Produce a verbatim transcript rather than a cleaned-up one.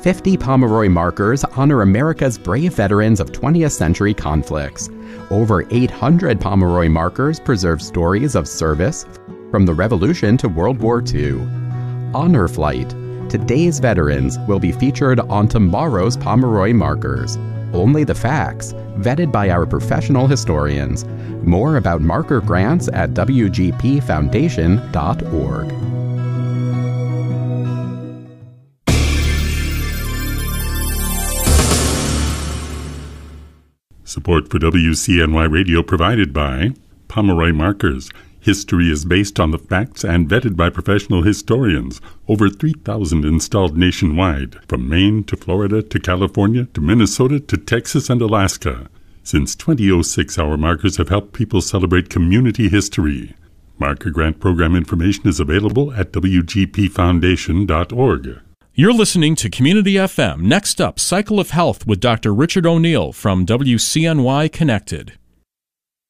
fifty Pomeroy markers honor America's brave veterans of twentieth century conflicts. Over eight hundred Pomeroy markers preserve stories of service from the Revolution to World War Two. Honor Flight. Today's veterans will be featured on tomorrow's Pomeroy markers. Only the facts, vetted by our professional historians. More about marker grants at w g p foundation dot org. Support for W C N Y Radio provided by Pomeroy Markers. History is based on the facts and vetted by professional historians. Over three thousand installed nationwide, from Maine to Florida to California to Minnesota to Texas and Alaska. Since two thousand six, our markers have helped people celebrate community history. Marker grant program information is available at w g p foundation dot org. You're listening to Community F M. Next up, Cycle of Health with Doctor Richard O'Neill from W C N Y Connected.